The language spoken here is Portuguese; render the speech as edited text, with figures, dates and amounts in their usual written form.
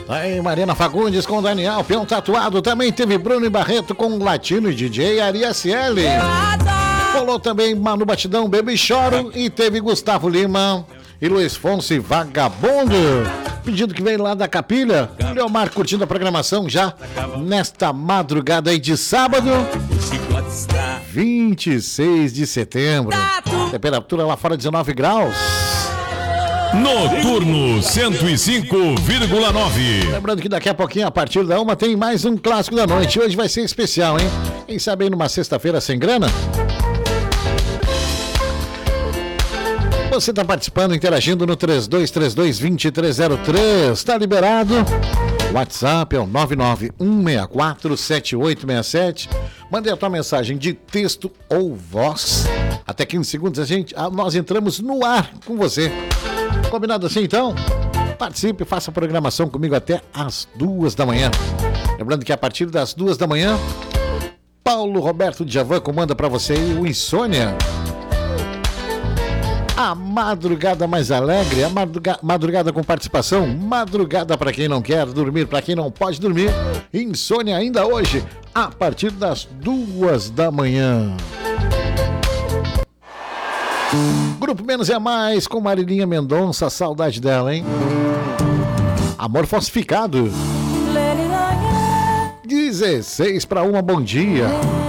Aí, Mariana Fagundes com Daniel Peão Tatuado. Também teve Bruno e Barreto com Latino e DJ Ari SL. Rolou também Manu Batidão, Bebe Choro. E teve Gustavo Lima e Luiz Fonsi Vagabundo. Pedido que vem lá da Capilha. Leomar curtindo a programação já nesta madrugada aí de sábado, 26 de setembro. Temperatura lá fora 19 graus. Noturno 105,9. Lembrando que daqui a pouquinho, a partir da 1, tem mais um clássico da noite. Hoje vai ser especial, hein? Quem sabe aí numa sexta-feira sem grana? Você está participando, interagindo no 3232-2303. Está liberado. WhatsApp é o 991647867. Mande a tua mensagem de texto ou voz. Até 15 segundos nós entramos no ar com você. Combinado assim, então? Participe, faça a programação comigo até às 2 da manhã. Lembrando que a partir das 2 da manhã, Paulo Roberto Djavan comanda para você o Insônia. A madrugada mais alegre, a madrugada com participação, madrugada para quem não quer dormir, para quem não pode dormir. Insônia ainda hoje, a partir das 2 da manhã. Grupo Menos é Mais com Marilinha Mendonça, saudade dela, hein? Amor Falsificado. 16 para 1, bom dia.